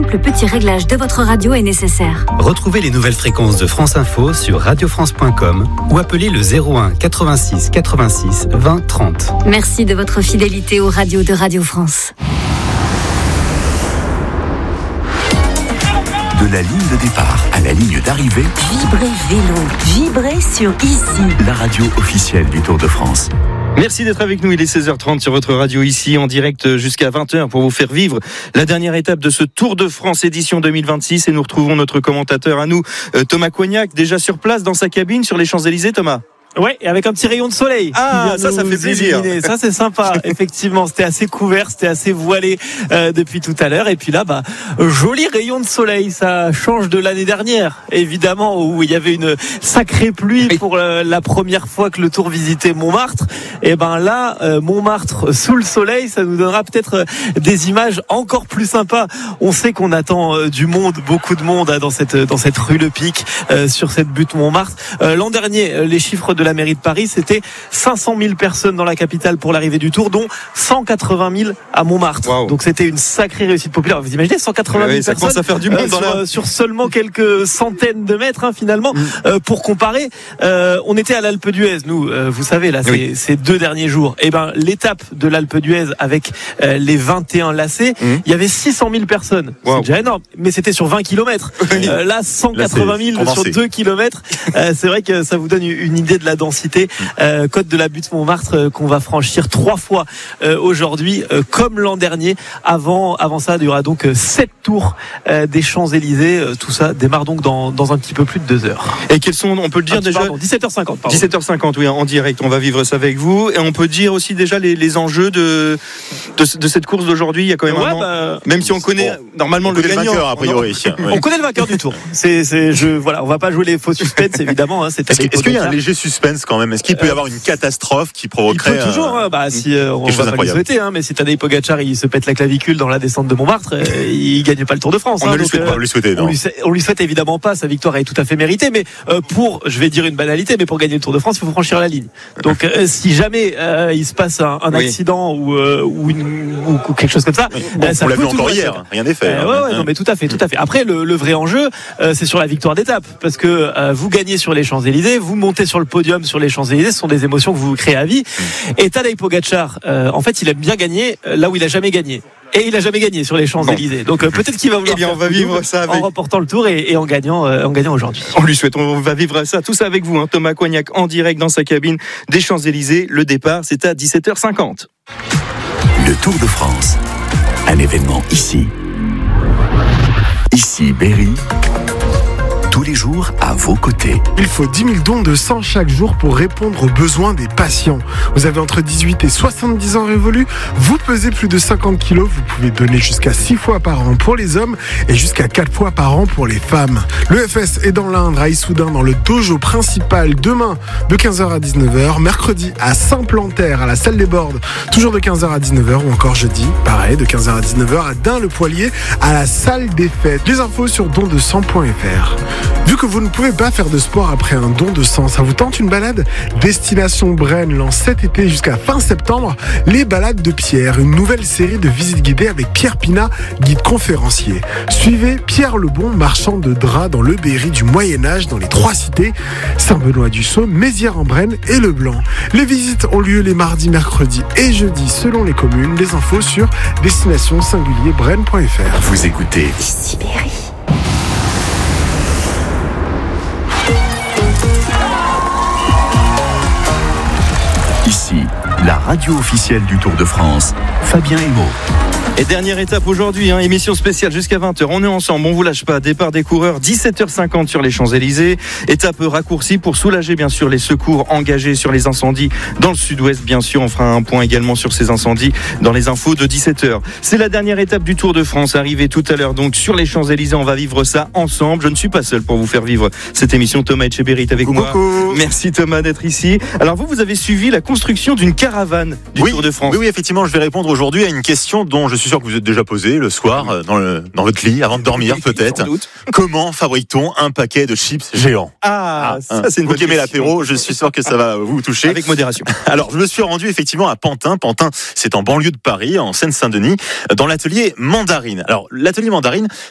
simple petit réglage de votre radio est nécessaire. Retrouvez les nouvelles fréquences de France Info sur radiofrance.com ou appelez le 01 86 86 20 30. Merci de votre fidélité aux radios de Radio France. De la ligne de départ à la ligne d'arrivée, Vibrez vélo, vibrez sur Ici, la radio officielle du Tour de France. Merci d'être avec nous, il est 16h30 sur votre radio ici en direct jusqu'à 20h pour vous faire vivre la dernière étape de ce Tour de France édition 2026 et nous retrouvons notre commentateur à nous, Thomas Coignac, déjà sur place dans sa cabine sur les Champs-Élysées. Thomas. Ouais, et avec un petit rayon de soleil. Ah, ça fait plaisir. Ça, c'est sympa. Effectivement, c'était assez couvert, c'était assez voilé depuis tout à l'heure. Et puis là, joli rayon de soleil. Ça change de l'année dernière, évidemment, où il y avait une sacrée pluie pour la première fois que le Tour visitait Montmartre. Et là, Montmartre sous le soleil, ça nous donnera peut-être des images encore plus sympas. On sait qu'on attend du monde, beaucoup de monde dans cette rue Le Pic, sur cette butte Montmartre. L'an dernier, les chiffres de la mairie de Paris, c'était 500 000 personnes dans la capitale pour l'arrivée du Tour, dont 180 000 à Montmartre. Wow. Donc c'était une sacrée réussite populaire. Vous imaginez 180 000 personnes commence à faire du monde sur seulement quelques centaines de mètres, finalement. Pour comparer, on était à l'Alpe d'Huez, nous, vous savez, là, ces 2 derniers jours. Et l'étape de l'Alpe d'Huez avec les 21 lacets, il y avait 600 000 personnes. Wow. C'est déjà énorme, mais c'était sur 20 km. Là, 180 000 sur 2 km. C'est vrai que ça vous donne une idée de la densité. Côte de la butte Montmartre qu'on va franchir 3 fois aujourd'hui, comme l'an dernier. Avant ça, il y aura donc 7 tours des Champs-Élysées. Tout ça démarre donc dans un petit peu plus de 2 heures. Et quels sont, on peut le dire déjà, 17h50. 17h50, oui, en direct. On va vivre ça avec vous. Et on peut dire aussi déjà les enjeux de cette course d'aujourd'hui. Il y a quand même même si on connaît normalement le gagnant. Vainqueur, a priori. On connaît le vainqueur du Tour. On va pas jouer les faux suspects, évidemment. Est-ce qu'il y a un léger suspense quand même? Est-ce qu'il peut y avoir une catastrophe qui provoquerait? Il peut toujours, si on va pas le souhaiter, mais si Tadej Pogacar il se pète la clavicule dans la descente de Montmartre, il gagne pas le Tour de France. On ne lui souhaite pas, lui souhaiter, non. On lui souhaite évidemment pas. Sa victoire est tout à fait méritée, mais je vais dire une banalité, mais pour gagner le Tour de France, il faut franchir la ligne. Donc si jamais il se passe un accident ou quelque chose comme ça, on l'a vu encore hier, rien n'est fait. Non, mais tout à fait. Après, le vrai enjeu, c'est sur la victoire d'étape, parce que vous gagnez sur les Champs-Élysées, vous montez sur le podium sur les Champs-Élysées, ce sont des émotions que vous créez à vie. Et Tadej Pogacar, en fait, il aime bien gagner là où il a jamais gagné. Et il a jamais gagné sur les Champs-Élysées. Donc peut-être qu'il va vouloir on va vivre ça en remportant le Tour et en gagnant aujourd'hui. On lui souhaite, on va vivre ça, tout ça avec vous, Thomas Coignac en direct dans sa cabine des Champs-Élysées. Le départ, c'est à 17h50. Le Tour de France, un événement ici Berry. Tous les jours à vos côtés. Il faut 10 000 dons de sang chaque jour pour répondre aux besoins des patients. Vous avez entre 18 et 70 ans révolus, vous pesez plus de 50 kilos, vous pouvez donner jusqu'à 6 fois par an pour les hommes et jusqu'à 4 fois par an pour les femmes. L'EFS est dans l'Indre, à Issoudun, dans le dojo principal, demain de 15h à 19h, mercredi à Saint-Plantaire, à la salle des Bordes, toujours de 15h à 19h, ou encore jeudi, pareil, de 15h à 19h, à Dun-le-Poilier, à la salle des fêtes. Les infos sur dondesang.fr. Vu que vous ne pouvez pas faire de sport après un don de sang, ça vous tente une balade? Destination Brenne lance cet été jusqu'à fin septembre les balades de Pierre, une nouvelle série de visites guidées avec Pierre Pinat, guide conférencier. Suivez Pierre Lebon, marchand de draps dans le Berry du Moyen-Âge, dans les 3 cités, Saint-Benoît-du-Sault, Mézières-en-Brenne et Le Blanc. Les visites ont lieu les mardis, mercredis et jeudis selon les communes. Les infos sur destination-brenne.fr. Vous écoutez Ici Berry. Ici, la radio officielle du Tour de France, Fabien Hémaud. Et dernière étape aujourd'hui, émission spéciale jusqu'à 20h. On est ensemble, on vous lâche pas. Départ des coureurs, 17h50 sur les Champs-Élysées. Étape raccourcie pour soulager bien sûr les secours engagés sur les incendies dans le sud-ouest. Bien sûr, on fera un point également sur ces incendies dans les infos de 17h. C'est la dernière étape du Tour de France, arrivée tout à l'heure donc sur les Champs-Élysées. On va vivre ça ensemble. Je ne suis pas seul pour vous faire vivre cette émission. Thomas Etcheberry est avec moi. Merci Thomas d'être ici. Alors vous avez suivi la construction d'une caravane du Tour de France. Oui, effectivement, je vais répondre aujourd'hui à une question dont je suis sûr que vous êtes déjà posé le soir dans votre lit avant de dormir peut-être. Comment fabrique-t-on un paquet de chips géants? Ça c'est une bonne question. Vous qui aimez l'apéro, je suis sûr que ça va vous toucher. Avec modération. Alors, je me suis rendu effectivement à Pantin. Pantin, c'est en banlieue de Paris, en Seine-Saint-Denis, dans l'atelier Mandarine. Alors, l'atelier Mandarine,